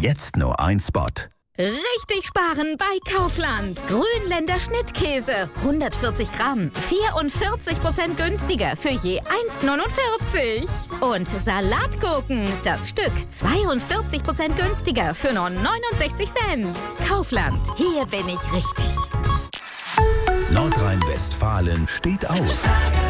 Jetzt nur ein Spot. Richtig sparen bei Kaufland. Grünländer Schnittkäse. 140 Gramm. 44% günstiger für je 1,49. Und Salatgurken. Das Stück 42% günstiger für nur 69 Cent. Kaufland. Hier bin ich richtig. Nordrhein-Westfalen steht auf.